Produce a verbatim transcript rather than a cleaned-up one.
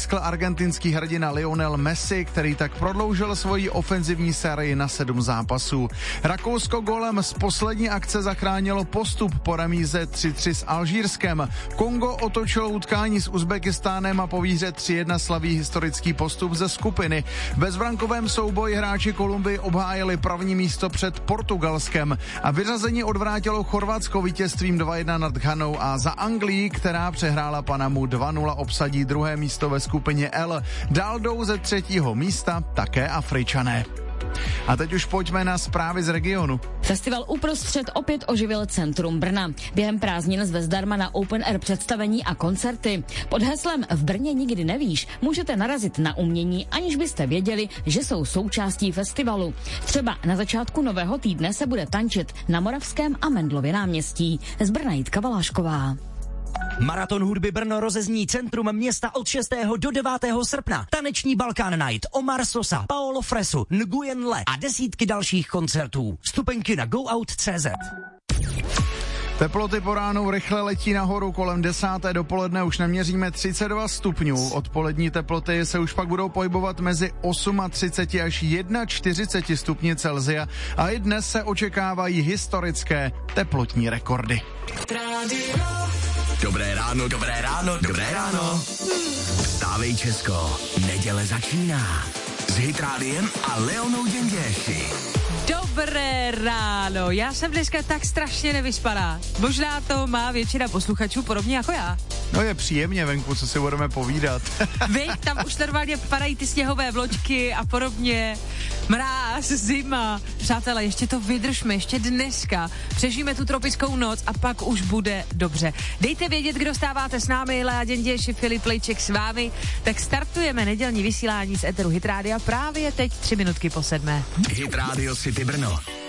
skl argentinský hrdina Lionel Messi, který tak prodloužil svoji ofenzivní sérii na sedm zápasů. Rakousko golem z poslední akce zachránilo postup po remíze tři tři s Alžírskem. Kongo otočilo utkání s Uzbekistánem a po výhře tři jedna slaví historický postup ze skupiny. V bezbrankovém souboji hráči Kolumbii obhájili první místo před Portugalskem a vyřazení odvrátilo Chorvatsko vítězstvím dva jedna nad Ghanou a za Anglii, která přehrála Panamu dva nula, obsadí druhé místo ve skupině L. Dál jdou ze třetího místa také Afričané. A teď už pojďme na zprávy z regionu. Festival Uprostřed opět oživil centrum Brna. Během prázdnin zve zdarma na open air představení a koncerty. Pod heslem V Brně nikdy nevíš můžete narazit na umění, aniž byste věděli, že jsou součástí festivalu. Třeba na začátku nového týdne se bude tančit na Moravském a Mendlově náměstí. Z Brna Jitka Valášková. Maraton hudby Brno rozezní centrum města od šestého do devátého srpna. Taneční Balkán Night, Omar Sosa, Paolo Fresu, Nguyen Le a desítky dalších koncertů. Vstupenky na go out tečka cé zet. Teploty po ránu rychle letí nahoru, kolem desáté dopoledne už neměříme třicet dva stupňů. Odpolední teploty se už pak budou pohybovat mezi třicet osm až čtyřicet jedna stupni Celsia a i dnes se očekávají historické teplotní rekordy. Dobré ráno, dobré ráno, dobré ráno. Vstávej Česko, neděle začíná. S Hit Rádiem a Leonou Děnděši. Dobré ráno, já jsem dneska tak strašně nevyspaná. Možná to má většina posluchačů podobně jako já. No je příjemně venku, co si budeme povídat. Vy, tam už normálně padají ty sněhové vločky a podobně. Mráz, zima. Přátelé, ještě to vydržme, ještě dneska. Přežijeme tu tropickou noc a pak už bude dobře. Dejte vědět, kdo stáváte s námi, Lea Děnděši, Filip Lejček s vámi. Tak startujeme nedělní vysílání z Eteru Hit Rádia právě teď tři minutky po sedmé. Hit Radio City Brno.